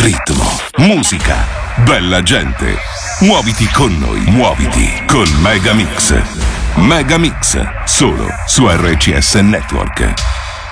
ritmo, musica, bella gente. Muoviti con noi, muoviti con Megamix. Megamix, solo su RCS Network.